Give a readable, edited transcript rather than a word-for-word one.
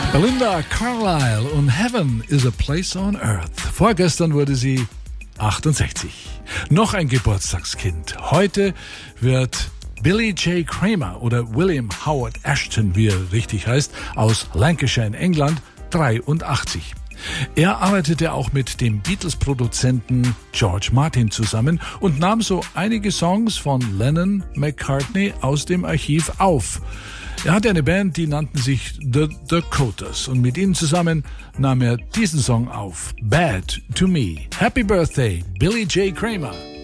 Belinda Carlisle und Heaven is a Place on Earth. Vorgestern wurde sie 68. Noch ein Geburtstagskind. Heute wird Billy J. Kramer oder William Howard Ashton, wie er richtig heißt, aus Lancashire in England, 83. Er arbeitete auch mit dem Beatles-Produzenten George Martin zusammen und nahm so einige Songs von Lennon, McCartney aus dem Archiv auf. Er hatte eine Band, die nannten sich The Dakotas und mit ihnen zusammen nahm er diesen Song auf, Bad to Me. Happy Birthday, Billy J. Kramer.